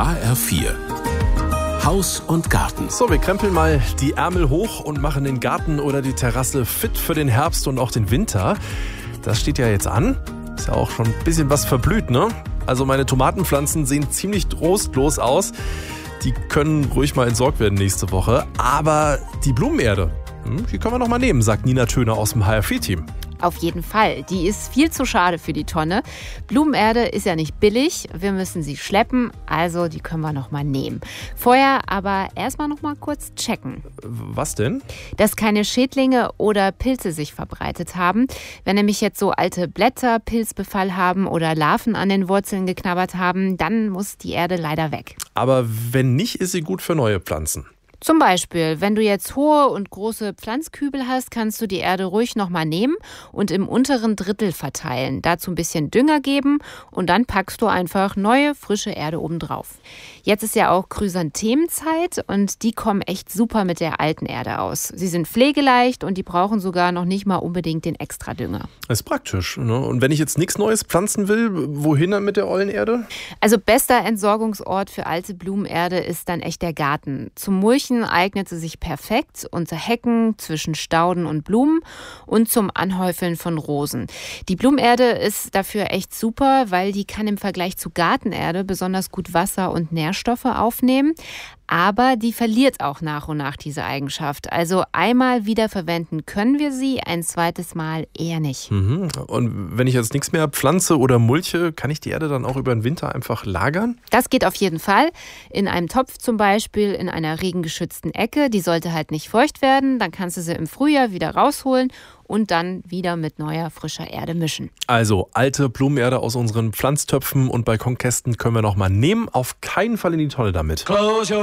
HR4 Haus und Garten. So, wir krempeln mal die Ärmel hoch und machen den Garten oder die Terrasse fit für den Herbst und auch den Winter. Das steht ja jetzt an. Ist ja auch schon ein bisschen was verblüht, ne? Also meine Tomatenpflanzen sehen ziemlich trostlos aus. Die können ruhig mal entsorgt werden nächste Woche. Aber die Blumenerde, die können wir noch mal nehmen, sagt Nina Töner aus dem HR4-Team. Auf jeden Fall. Die ist viel zu schade für die Tonne. Blumenerde ist ja nicht billig. Wir müssen sie schleppen, also die können wir noch mal nehmen. Vorher aber erstmal noch mal kurz checken. Was denn? Dass keine Schädlinge oder Pilze sich verbreitet haben. Wenn nämlich jetzt so alte Blätter Pilzbefall haben oder Larven an den Wurzeln geknabbert haben, dann muss die Erde leider weg. Aber wenn nicht, ist sie gut für neue Pflanzen. Zum Beispiel, wenn du jetzt hohe und große Pflanzkübel hast, kannst du die Erde ruhig nochmal nehmen und im unteren Drittel verteilen. Dazu ein bisschen Dünger geben und dann packst du einfach neue, frische Erde obendrauf. Jetzt ist ja auch Chrysanthemenzeit und die kommen echt super mit der alten Erde aus. Sie sind pflegeleicht und die brauchen sogar noch nicht mal unbedingt den Extradünger. Das ist praktisch, ne? Und wenn ich jetzt nichts Neues pflanzen will, wohin dann mit der ollen Erde? Also bester Entsorgungsort für alte Blumenerde ist dann echt der Garten. Zum Mulchen eignet sie sich perfekt unter Hecken, zwischen Stauden und Blumen und zum Anhäufeln von Rosen. Die Blumenerde ist dafür echt super, weil die kann im Vergleich zu Gartenerde besonders gut Wasser und Nährstoffe aufnehmen. Aber die verliert auch nach und nach diese Eigenschaft. Also einmal wiederverwenden können wir sie, ein zweites Mal eher nicht. Und wenn ich jetzt nichts mehr pflanze oder mulche, kann ich die Erde dann auch über den Winter einfach lagern? Das geht auf jeden Fall. In einem Topf zum Beispiel, in einer regengeschützten Ecke. Die sollte halt nicht feucht werden. Dann kannst du sie im Frühjahr wieder rausholen und dann wieder mit neuer, frischer Erde mischen. Also alte Blumenerde aus unseren Pflanztöpfen und Balkonkästen können wir noch mal nehmen. Auf keinen Fall in die Tonne damit.